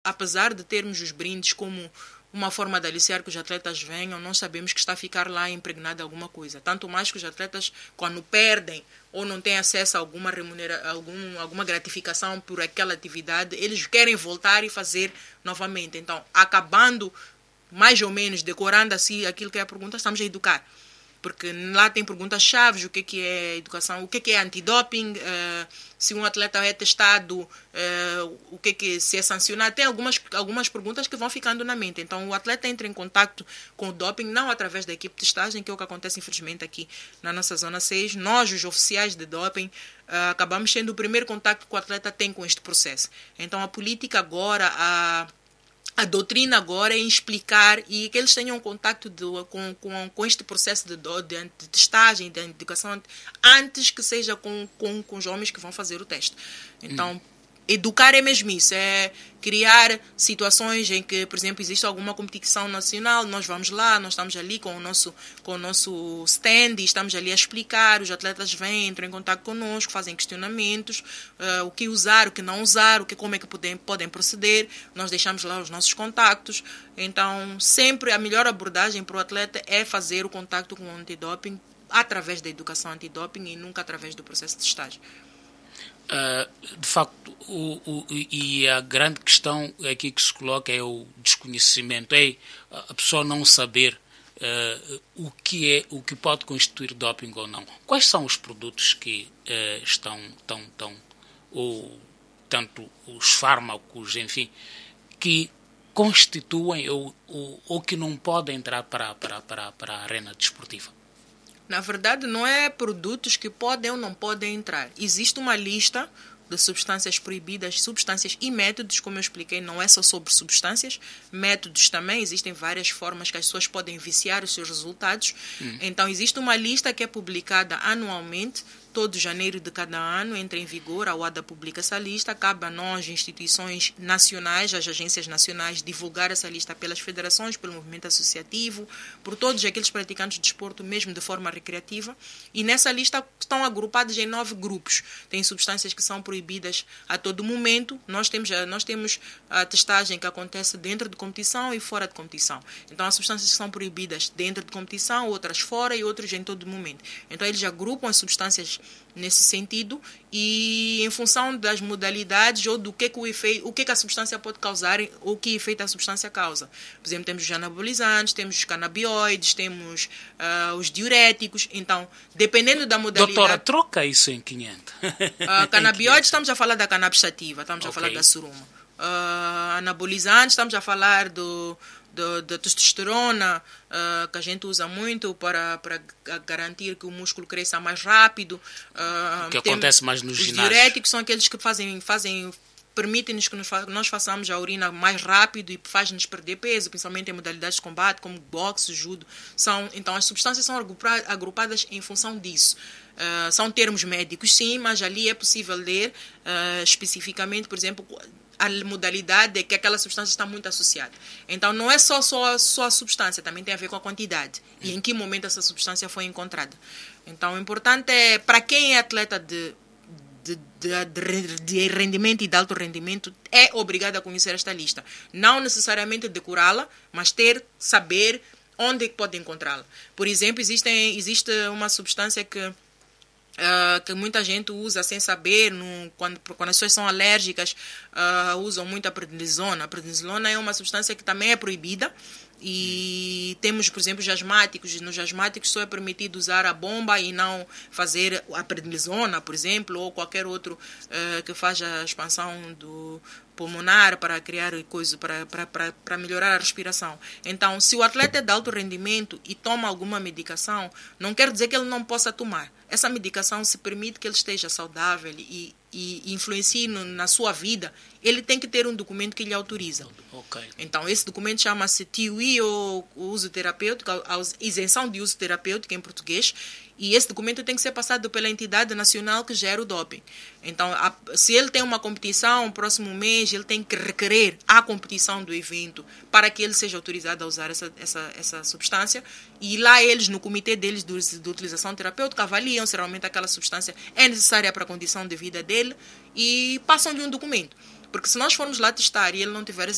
apesar de termos os brindes como uma forma de aliciar que os atletas venham, nós sabemos que está a ficar lá impregnada alguma coisa. Tanto mais que os atletas, quando perdem ou não têm acesso a alguma gratificação por aquela atividade, eles querem voltar e fazer novamente. Então, acabando mais ou menos, decorando assim aquilo que é a pergunta, estamos a educar. Porque lá tem perguntas-chave, o que é educação, o que é antidoping, se um atleta é testado, o que se é sancionado. Tem algumas perguntas que vão ficando na mente. Então, o atleta entra em contato com o doping, não através da equipe de testagem, que é o que acontece, infelizmente, aqui na nossa Zona 6. Nós, os oficiais de doping, acabamos sendo o primeiro contato que o atleta tem com este processo. Então, a política agora, a doutrina agora é explicar e que eles tenham contato com este processo de testagem, de educação, antes que seja com os homens que vão fazer o teste. Então, educar é mesmo isso, é criar situações em que, por exemplo, existe alguma competição nacional, nós vamos lá, nós estamos ali com o nosso stand e estamos ali a explicar, os atletas vêm, entram em contato conosco, fazem questionamentos, o que usar, o que não usar, como é que podem proceder, nós deixamos lá os nossos contactos. Então, sempre a melhor abordagem para o atleta é fazer o contacto com o antidoping através da educação antidoping e nunca através do processo de testagem. De facto, e a grande questão aqui que se coloca é o desconhecimento, é a pessoa não saber o que pode constituir doping ou não. Quais são os produtos que estão ou tanto os fármacos, enfim, que constituem ou que não podem entrar para a arena desportiva? Na verdade, não é produtos que podem ou não podem entrar. Existe uma lista de substâncias proibidas, substâncias e métodos, como eu expliquei, não é só sobre substâncias, métodos também, existem várias formas que as pessoas podem viciar os seus resultados. Então, existe uma lista que é publicada anualmente, todo janeiro de cada ano entra em vigor, a OADA publica essa lista, cabe a nós, instituições nacionais, as agências nacionais, divulgar essa lista pelas federações, pelo movimento associativo, por todos aqueles praticantes de desporto, mesmo de forma recreativa, e nessa lista estão agrupados em 9 grupos. Tem substâncias que são proibidas a todo momento, nós temos a testagem que acontece dentro de competição e fora de competição. Então, há substâncias que são proibidas dentro de competição, outras fora e outras em todo momento. Então, eles agrupam as substâncias nesse sentido e em função das modalidades ou do que a substância pode causar ou que efeito a substância causa. Por exemplo, temos os anabolizantes, temos os canabinoides, temos os diuréticos. Então, dependendo da modalidade... Doutora, troca isso em 500. Canabinoides, estamos a falar da cannabis sativa, estamos a falar da suruma. Anabolizantes, estamos a falar da testosterona, que a gente usa muito para garantir que o músculo cresça mais rápido. Que acontece mais nos ginásios. Os diuréticos são aqueles que permitem-nos que nós façamos a urina mais rápido e faz-nos perder peso, principalmente em modalidades de combate, como boxe, judo. Então, as substâncias são agrupadas em função disso. São termos médicos, sim, mas ali é possível ler especificamente, por exemplo, a modalidade é que aquela substância está muito associada. Então, não é só a substância, também tem a ver com a quantidade e em que momento essa substância foi encontrada. Então, o importante é, para quem é atleta de rendimento e de alto rendimento, é obrigado a conhecer esta lista. Não necessariamente decorá-la, mas saber onde pode encontrá-la. Por exemplo, existe uma substância que muita gente usa sem saber, quando as pessoas são alérgicas, usam muito a prednisona. A prednisona é uma substância que também é proibida e temos, por exemplo, os asmáticos. Nos asmáticos só é permitido usar a bomba e não fazer a prednisona, por exemplo, ou qualquer outro que faz a expansão do pulmonar para criar coisa, para melhorar a respiração. Então, se o atleta é de alto rendimento e toma alguma medicação, não quer dizer que ele não possa tomar. Essa medicação, se permite que ele esteja saudável e influencie na sua vida, ele tem que ter um documento que lhe autoriza. Okay. Então, esse documento chama-se TUI, ou uso terapêutico, a isenção de uso terapêutico em português, e esse documento tem que ser passado pela entidade nacional que gera o doping. Então, se ele tem uma competição no próximo mês, ele tem que requerer a competição do evento para que ele seja autorizado a usar essa substância. E lá eles, no comitê deles de utilização terapêutica, avaliam se realmente aquela substância é necessária para a condição de vida dele e passam-lhe um documento. Porque se nós formos lá testar e ele não tiver esse